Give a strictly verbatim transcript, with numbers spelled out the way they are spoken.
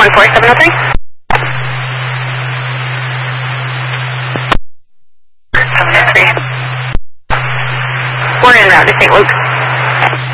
one four seven oh three. seven oh three. We're en route to Saint Luke.